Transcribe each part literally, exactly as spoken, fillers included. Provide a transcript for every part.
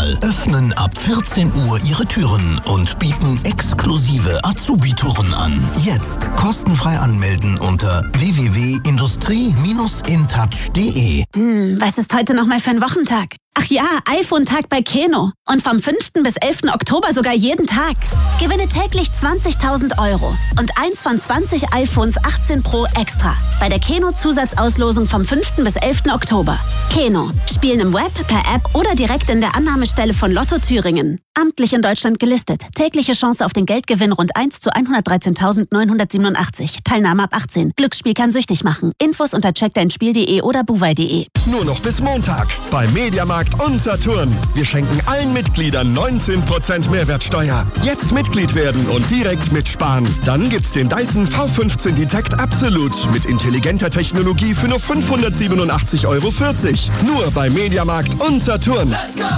International öffnen ab vierzehn Uhr ihre Türen und bieten exklusive Azubi-Touren an. Jetzt kostenfrei anmelden unter w w w punkt industrie Bindestrich intouch punkt de. Hm, was ist heute nochmal für ein Wochentag? Ach ja, iPhone-Tag bei Keno. Und vom fünften bis elften Oktober sogar jeden Tag. Gewinne täglich zwanzigtausend Euro und eins von zwanzig iPhones achtzehn Pro extra. Bei der Keno-Zusatzauslosung vom fünften bis elften Oktober. Keno. Spielen im Web, per App oder direkt in der Annahmestelle von Lotto Thüringen. Amtlich in Deutschland gelistet. Tägliche Chance auf den Geldgewinn rund eins zu hundertdreizehntausendneunhundertsiebenundachtzig. Teilnahme ab achtzehn. Glücksspiel kann süchtig machen. Infos unter check dein spiel punkt de oder buwei punkt de. Nur noch bis Montag bei Mediamarkt und Saturn. Wir schenken allen Mitgliedern neunzehn Prozent Mehrwertsteuer. Jetzt Mitglied werden und direkt mitsparen. Dann gibt's den Dyson V fünfzehn Detect Absolute mit intelligenter Technologie für nur fünfhundertsiebenundachtzig Euro vierzig. Nur bei Mediamarkt und Saturn. Let's go!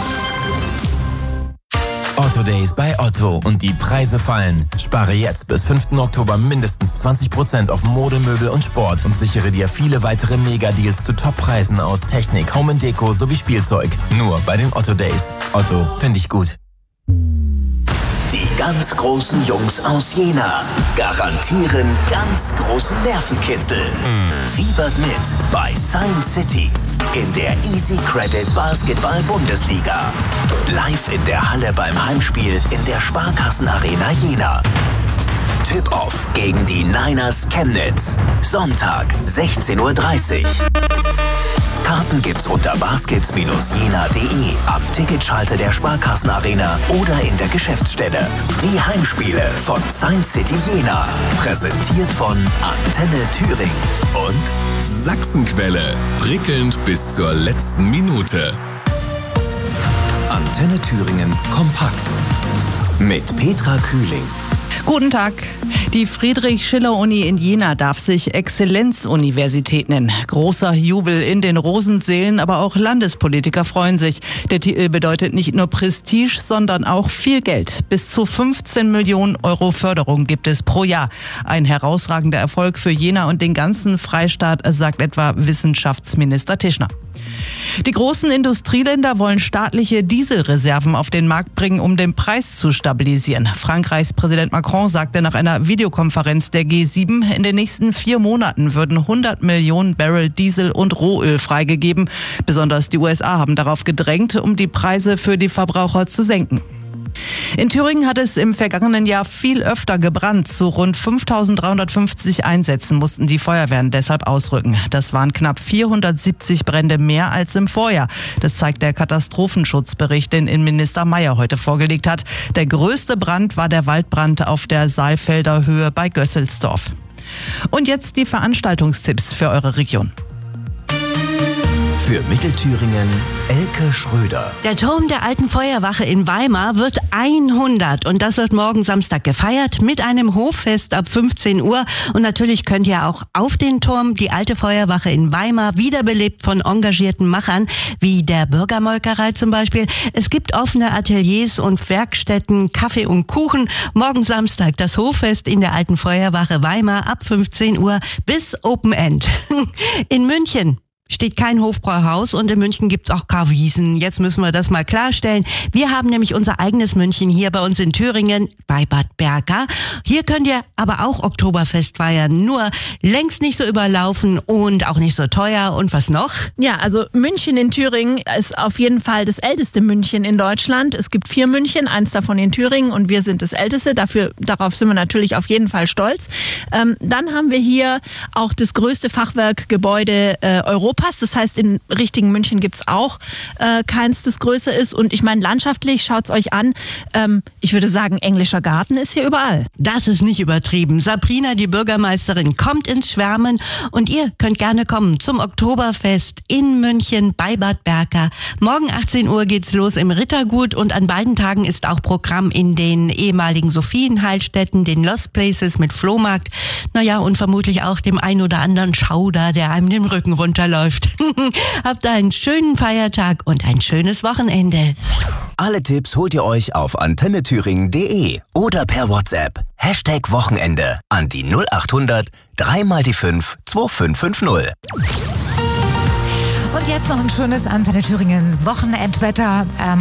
Otto Days bei Otto und die Preise fallen. Spare jetzt bis fünften Oktober mindestens zwanzig Prozent auf Mode, Möbel und Sport und sichere dir viele weitere Mega-Deals zu Top-Preisen aus Technik, Home and Deko sowie Spielzeug. Nur bei den Otto Days. Otto, finde ich gut. Die ganz großen Jungs aus Jena garantieren ganz großen Nervenkitzel. Fiebert mit bei Science City in der Easy Credit Basketball Bundesliga. Live in der Halle beim Heimspiel in der Sparkassen Arena Jena. Tip-Off gegen die Niners Chemnitz. Sonntag, sechzehn Uhr dreißig. Karten gibt's unter baskets Bindestrich jena punkt de, am Ticketschalter der Sparkassen Arena oder in der Geschäftsstelle. Die Heimspiele von Science City Jena. Präsentiert von Antenne Thüringen und Sachsenquelle. Prickelnd bis zur letzten Minute. Antenne Thüringen kompakt. Mit Petra Kühling. Guten Tag. Die Friedrich-Schiller-Uni in Jena darf sich Exzellenzuniversität nennen. Großer Jubel in den Rosensälen, aber auch Landespolitiker freuen sich. Der Titel bedeutet nicht nur Prestige, sondern auch viel Geld. Bis zu fünfzehn Millionen Euro Förderung gibt es pro Jahr. Ein herausragender Erfolg für Jena und den ganzen Freistaat, sagt etwa Wissenschaftsminister Tischner. Die großen Industrieländer wollen staatliche Dieselreserven auf den Markt bringen, um den Preis zu stabilisieren. Frankreichs Präsident Macron sagte nach einer Videokonferenz der G sieben, in den nächsten vier Monaten würden hundert Millionen Barrel Diesel und Rohöl freigegeben. Besonders die U S A haben darauf gedrängt, um die Preise für die Verbraucher zu senken. In Thüringen hat es im vergangenen Jahr viel öfter gebrannt. Zu rund fünftausenddreihundertfünfzig Einsätzen mussten die Feuerwehren deshalb ausrücken. Das waren knapp vierhundertsiebzig Brände mehr als im Vorjahr. Das zeigt der Katastrophenschutzbericht, den Innenminister Mayer heute vorgelegt hat. Der größte Brand war der Waldbrand auf der Saalfelder Höhe bei Gösselsdorf. Und jetzt die Veranstaltungstipps für eure Region. Für Mittelthüringen Elke Schröder. Der Turm der Alten Feuerwache in Weimar wird hundert und das wird morgen Samstag gefeiert mit einem Hoffest ab fünfzehn Uhr. Und natürlich könnt ihr auch auf den Turm die Alte Feuerwache in Weimar, wiederbelebt von engagierten Machern, wie der Bürgermolkerei zum Beispiel. Es gibt offene Ateliers und Werkstätten, Kaffee und Kuchen. Morgen Samstag das Hoffest in der Alten Feuerwache Weimar ab fünfzehn Uhr bis Open End. In München steht kein Hofbräuhaus und in München gibt's auch Karwiesen. Jetzt müssen wir das mal klarstellen. Wir haben nämlich unser eigenes München hier bei uns in Thüringen bei Bad Berka. Hier könnt ihr aber auch Oktoberfest feiern, nur längst nicht so überlaufen und auch nicht so teuer. Und was noch? Ja, also München in Thüringen ist auf jeden Fall das älteste München in Deutschland. Es gibt vier München, eins davon in Thüringen und wir sind das älteste. Dafür, darauf sind wir natürlich auf jeden Fall stolz. Ähm, dann haben wir hier auch das größte Fachwerkgebäude äh, Europas. Das heißt, in richtigen München gibt's auch äh, keins, das größer ist. Und ich meine, landschaftlich, schaut's euch an. Ähm, ich würde sagen, englischer Garten ist hier überall. Das ist nicht übertrieben. Sabrina, die Bürgermeisterin, kommt ins Schwärmen. Und ihr könnt gerne kommen zum Oktoberfest in München bei Bad Berka. Morgen achtzehn Uhr geht's los im Rittergut. Und an beiden Tagen ist auch Programm in den ehemaligen Sophienheilstätten, den Lost Places mit Flohmarkt. Naja, und vermutlich auch dem ein oder anderen Schauder, der einem den Rücken runterläuft. Habt einen schönen Feiertag und ein schönes Wochenende. Alle Tipps holt ihr euch auf antenne thüringen punkt de oder per WhatsApp. Hashtag Wochenende an die null achthundert drei mal die fünf zwei fünf fünf null. Und jetzt noch ein schönes Antenne Thüringen Wochenendwetter. Ähm